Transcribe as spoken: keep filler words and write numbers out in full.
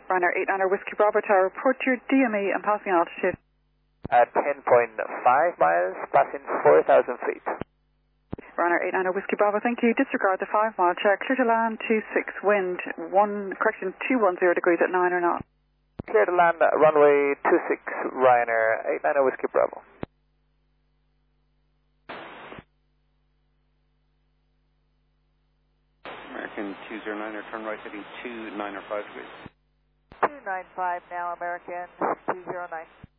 Runner eight niner Whiskey Bravo Tower, report your D M E and passing altitude. At ten point five miles, passing four thousand feet. Runner eight niner Whiskey Bravo, thank you. Disregard the five mile check. Clear to land, two six wind, one, correction, two one zero degrees at nine or not. Clear to land, runway two six, Ryanair eight niner Whiskey Bravo. American two zero nine, turn right heading two nine or five degrees. two nine five now, American two zero nine.